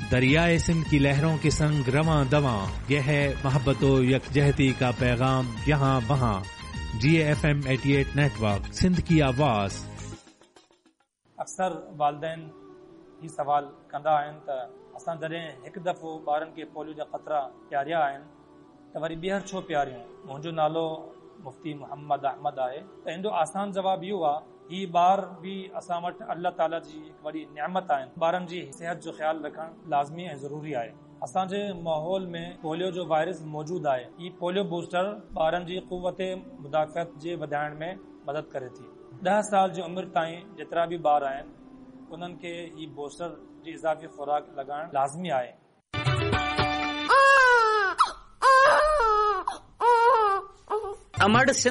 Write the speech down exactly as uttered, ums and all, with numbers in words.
दरियाए सिंध की लहरों के संग रवां दवां, यह है मोहब्बत व यकजहती का पैगाम यहाँ वहाँ। जी F M eighty eight network, Sindh की आवाज़। अक्सर वालदेन ही सवाल कंदा आहिनि त असां जॾहिं हिकु दफ़ो ॿारनि खे पोलियो जा ख़तरा पियारिया आहिनि त वरी ॿीहर छो पियारियूं। मुंहिंजो नालो मुफ्ती मोहम्मद अहमद आहे। त हिन जो आसान जवाबु इहो आहे, ही ॿार बि असां वटि अल्लाह ताला जी हिकु वॾी नियामत आहिनि। ॿारनि जी सिहत जो ख़्यालु रखणु लाज़मी ऐं ज़रूरी आहे। असांजे माहौल में पोलियो जो वायरस मौजूदु आहे। ही पोलियो बूस्टर ॿारनि जी क़ुव्वत मुदाफ़त जे वधाइण में मदद करे थी। ॾह साल जी उमिरि ताईं जेतिरा बि ॿार आहिनि उन्हनि खे ही बूस्टर जी इज़ाफ़ी खुराक लॻाइणु लाज़मी आहे। अमड़